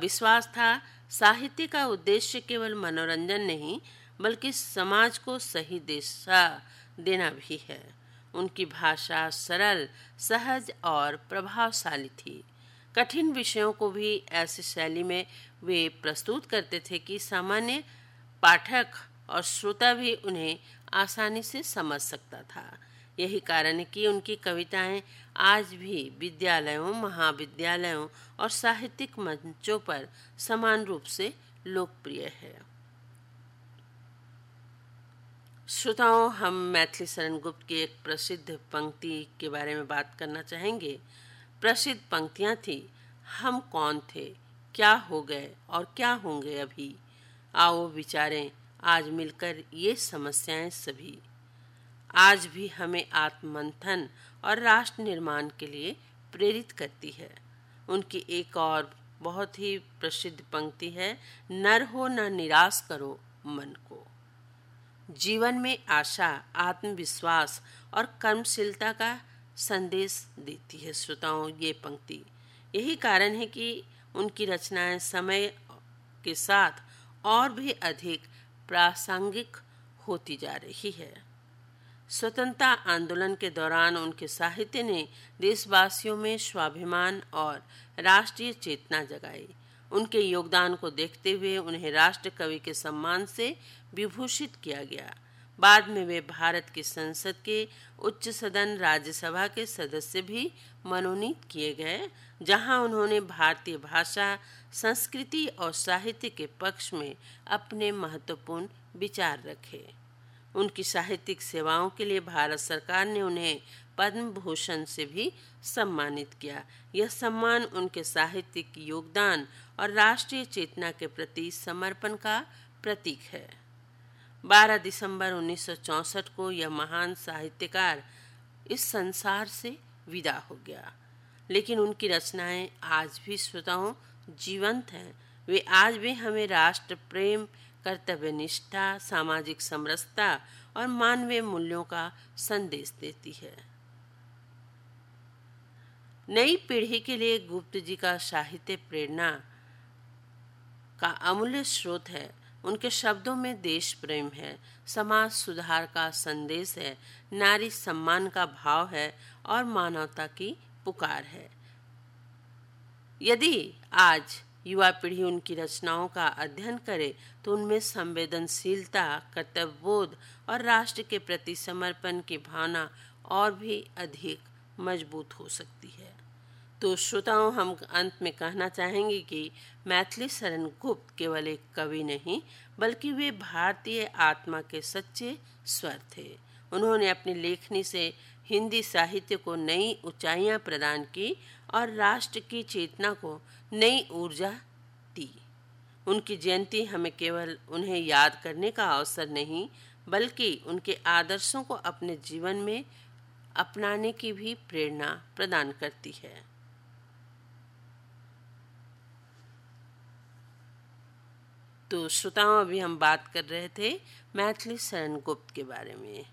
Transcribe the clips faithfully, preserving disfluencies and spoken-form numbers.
विश्वास था साहित्य का उद्देश्य केवल मनोरंजन नहीं बल्कि समाज को सही दिशा देना भी है। उनकी भाषा सरल, सहज और प्रभावशाली थी। कठिन विषयों को भी ऐसी शैली में वे प्रस्तुत करते थे कि सामान्य पाठक और श्रोता भी उन्हें आसानी से समझ सकता था। यही कारण है कि उनकी कविताएं आज भी विद्यालयों, महाविद्यालयों और साहित्यिक मंचों पर समान रूप से लोकप्रिय है। श्रोताओं, हम मैथिली शरण गुप्त की एक प्रसिद्ध पंक्ति के बारे में बात करना चाहेंगे। प्रसिद्ध पंक्तियां थी, हम कौन थे, क्या हो गए और क्या होंगे अभी, आओ विचारें आज मिलकर ये समस्याएं सभी। आज भी हमें आत्ममंथन और राष्ट्र निर्माण के लिए प्रेरित करती है। उनकी एक और बहुत ही प्रसिद्ध पंक्ति है, नर हो न निराश करो मन को। जीवन में आशा, आत्मविश्वास और कर्मशीलता का संदेश देती है श्रोताओं ये पंक्ति। यही कारण है कि उनकी रचनाएं समय के साथ और भी अधिक प्रासंगिक होती जा रही है। स्वतंत्रता आंदोलन के दौरान उनके साहित्य ने देशवासियों में स्वाभिमान और राष्ट्रीय चेतना जगाई। उनके योगदान को देखते हुए उन्हें राष्ट्र कवि के सम्मान से विभूषित किया गया। बाद में वे भारत की संसद के उच्च सदन राज्यसभा के सदस्य भी मनोनीत किए गए, जहां उन्होंने भारतीय भाषा, संस्कृति और साहित्य के पक्ष में अपने महत्वपूर्ण विचार रखे। उनकी साहित्यिक सेवाओं के लिए भारत सरकार ने उन्हें पद्म भूषण से भी सम्मानित किया। यह सम्मान उनके साहित्यिक योगदान और राष्ट्रीय चेतना के प्रति समर्पण का प्रतीक है। बारह दिसंबर उन्नीस सौ चौंसठ को यह महान साहित्यकार इस संसार से विदा हो गया, लेकिन उनकी रचनाएं आज भी श्रोताओं जीवंत हैं। वे आज भी हमें राष्ट्र प्रेम, कर्तव्य निष्ठा, सामाजिक समरसता और मानवीय मूल्यों का संदेश देती है। नई पीढ़ी के लिए गुप्त जी का साहित्य प्रेरणा का अमूल्य स्रोत है। उनके शब्दों में देश प्रेम है, समाज सुधार का संदेश है, नारी सम्मान का भाव है और मानवता की पुकार है। यदि आज युवा पीढ़ी उनकी रचनाओं का अध्ययन करे तो उनमें संवेदनशीलता, कर्तव्यबोध और राष्ट्र के प्रति समर्पण की भावना और भी अधिक मजबूत हो सकती है। तो श्रोताओं, हम अंत में कहना चाहेंगे कि मैथिली शरण गुप्त केवल एक कवि नहीं बल्कि वे भारतीय आत्मा के सच्चे स्वर थे। उन्होंने अपनी लेखनी से हिंदी साहित्य को नई ऊंचाइयां प्रदान की और राष्ट्र की चेतना को नई ऊर्जा दी। उनकी जयंती हमें केवल उन्हें याद करने का अवसर नहीं बल्कि उनके आदर्शों को अपने जीवन में अपनाने की भी प्रेरणा प्रदान करती है। तो श्रोताओं, अभी हम बात कर रहे थे मैथिली शरण गुप्त के बारे में।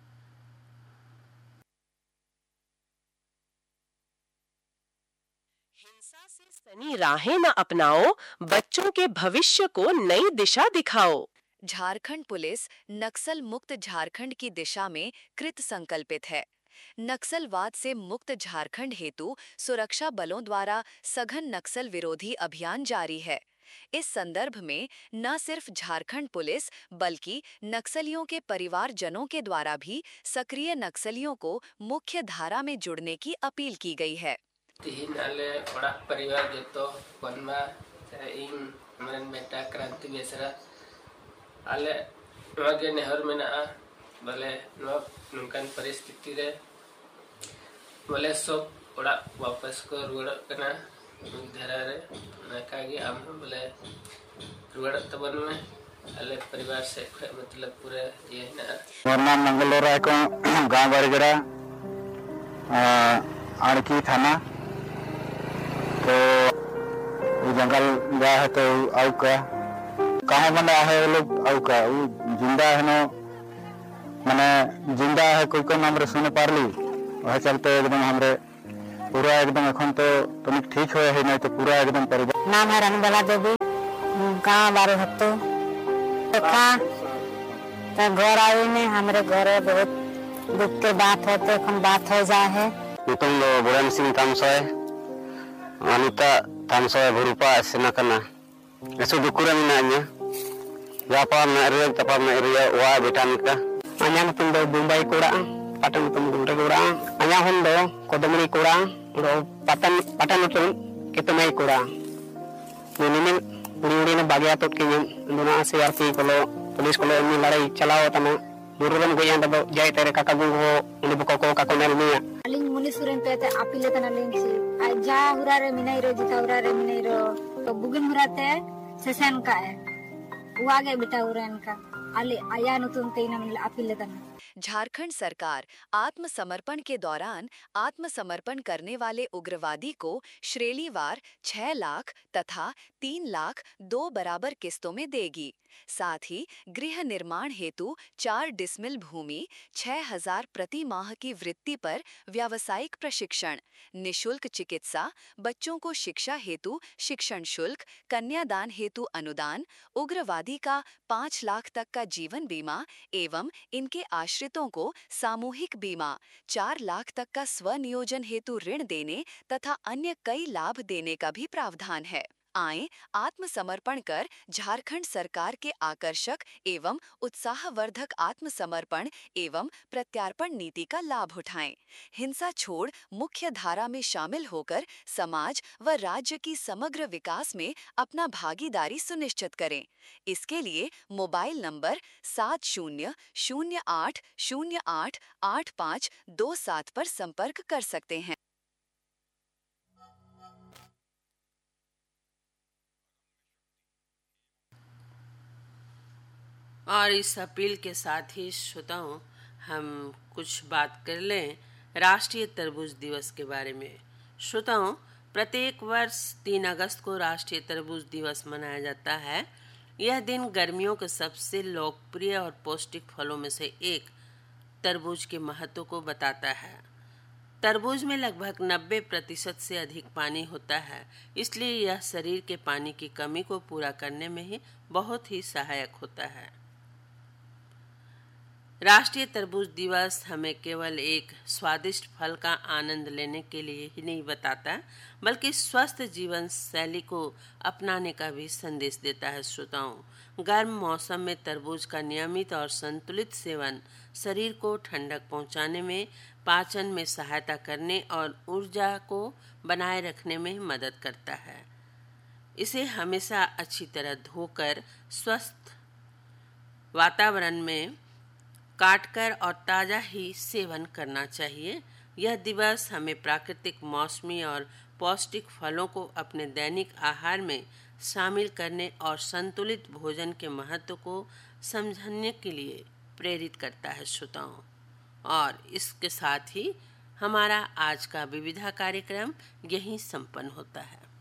हिंसा से सनी राहें न अपनाओ, बच्चों के भविष्य को नई दिशा दिखाओ। झारखंड पुलिस नक्सल मुक्त झारखंड की दिशा में कृत संकल्पित है। नक्सलवाद से मुक्त झारखंड हेतु सुरक्षा बलों द्वारा सघन नक्सल विरोधी अभियान जारी है। इस संदर्भ में न सिर्फ झारखंड पुलिस बल्कि नक्सलियों के परिवारजनों के द्वारा भी सक्रिय नक्सलियों को मुख्य धारा में जुड़ने की अपील की गई है। परिवार जो बनवा इन मन बेटा क्रांति बेसरा आले नगे नेहर में ना बोले नुकन परिस्थिति रे बोले सब ओड़ा वापस को रुड़ करना धारा रे नकागी आम बोले रुड़ तबन में आले परिवार से मतलब पूरे ये ना वरना मंगलोरा को गांव बरगड़ा आड़की थाना तो जंगल गया है तो आउ का कहाँ बना है वो लोग आउ का वो जिंदा है ना माने जिंदा है कोई को नाम रे सुने पारली वह चलते एकदम हमरे पूरा एकदम अखन तो तनिक ठीक हो है नहीं तो पूरा एकदम परिवार। नाम है रानूबाला देवी। कहाँ बारे हतो देखा तो घर आई ने हमारे घरे बहुत दुख के बात होते कौन बात हो जाए है नितुम दो बुरान सिंह तामसोय अनिता तामसोय भुरुपा सेना कना ऐसे दुकुरा मिनाnya Japa na area tapa na area wa betan ka anya nitum do Mumbai kura patan nitum Mumbai kura anya hon do Kodamani kura do patan patan nitum ketumai kura ini uri na bagya tot ke dona C R P kolo police kolo ini ladai chalao tama murugan goyan do jai tere kakagu ho ini bukoko kakonel niya aling muni suren pe te apile tan aling si aja hurare minai ro jita hurare minai ro to bugin hurate sesen ka hai वागे बेटा उरन का आले आया नुतुम तेना मिल appeal तन झारखंड सरकार आत्मसमर्पण के दौरान आत्मसमर्पण करने वाले उग्रवादी को श्रेणीवार छह लाख तथा तीन लाख दो बराबर किस्तों में देगी। साथ ही गृह निर्माण हेतु चार डिसमिल भूमि छह हजार प्रति माह की वृत्ति पर व्यावसायिक प्रशिक्षण, निशुल्क चिकित्सा, बच्चों को शिक्षा हेतु शिक्षण शुल्क, कन्यादान हेतु अनुदान, उग्रवादी का पाँच लाख तक का जीवन बीमा एवं इनके आश्रितों को सामूहिक बीमा, चार लाख तक का स्वनियोजन हेतु ऋण देने तथा अन्य कई लाभ देने का भी प्रावधान है। आएं आत्मसमर्पण कर झारखंड सरकार के आकर्षक एवं उत्साहवर्धक आत्मसमर्पण एवं प्रत्यार्पण नीति का लाभ उठाएं। हिंसा छोड़ मुख्य धारा में शामिल होकर समाज व राज्य की समग्र विकास में अपना भागीदारी सुनिश्चित करें। इसके लिए मोबाइल नंबर सात शून्य शून्य आठ शून्य आठ आठ पाँच दो सात पर संपर्क कर सकते हैं। और इस अपील के साथ ही श्रोताओं हम कुछ बात कर लें राष्ट्रीय तरबूज दिवस के बारे में। श्रोताओं, प्रत्येक वर्ष तीन अगस्त को राष्ट्रीय तरबूज दिवस मनाया जाता है। यह दिन गर्मियों के सबसे लोकप्रिय और पौष्टिक फलों में से एक तरबूज के महत्व को बताता है। तरबूज में लगभग नब्बे प्रतिशत से अधिक पानी होता है, इसलिए यह शरीर के पानी की कमी को पूरा करने में ही बहुत ही सहायक होता है। राष्ट्रीय तरबूज दिवस हमें केवल एक स्वादिष्ट फल का आनंद लेने के लिए ही नहीं बताता, बल्कि स्वस्थ जीवन शैली को अपनाने का भी संदेश देता है। श्रोताओं, गर्म मौसम में तरबूज का नियमित और संतुलित सेवन शरीर को ठंडक पहुंचाने में, पाचन में सहायता करने और ऊर्जा को बनाए रखने में मदद करता है। इसे हमेशा अच्छी तरह धोकर स्वस्थ वातावरण में काटकर और ताज़ा ही सेवन करना चाहिए। यह दिवस हमें प्राकृतिक, मौसमी और पौष्टिक फलों को अपने दैनिक आहार में शामिल करने और संतुलित भोजन के महत्व को समझने के लिए प्रेरित करता है। श्रोताओं, और इसके साथ ही हमारा आज का विविधा कार्यक्रम यहीं संपन्न होता है।